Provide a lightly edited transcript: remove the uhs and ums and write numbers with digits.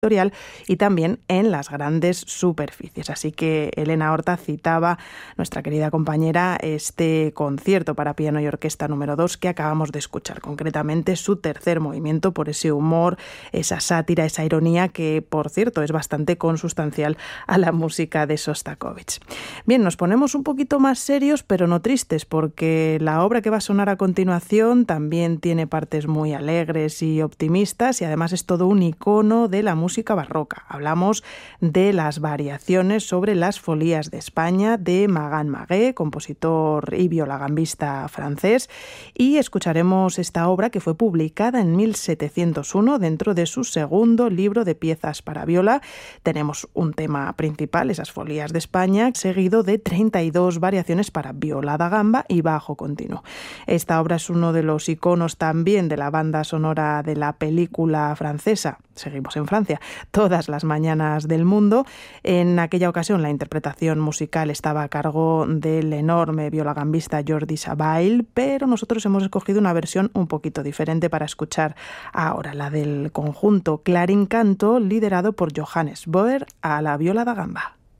y también en las grandes superficies. Así que Elena Horta citaba, nuestra querida compañera, este concierto para piano y orquesta número 2 que acabamos de escuchar, concretamente su tercer movimiento, por ese humor, esa sátira, esa ironía que, por cierto, es bastante consustancial a la música de Sostakovich. Bien, nos ponemos un poquito más serios, pero no tristes, porque la obra que va a sonar a continuación también tiene partes muy alegres y optimistas y además es todo un icono de la música barroca. Hablamos de las variaciones sobre las folías de España de Magan Magué, compositor y violagambista francés, y escucharemos esta obra que fue publicada en 1701 dentro de su segundo libro de piezas para viola. Tenemos un tema principal, esas folías de España, seguido de 32 variaciones para viola da gamba y bajo continuo. Esta obra es uno de los iconos también de la banda sonora de la película francesa, seguimos en Francia, Todas las mañanas del mundo. En aquella ocasión la interpretación musical estaba a cargo del enorme violagambista Jordi Savall, pero nosotros hemos escogido una versión un poquito diferente para escuchar ahora, la del conjunto Clarín Canto, liderado por Johannes Boer a la viola da gamba.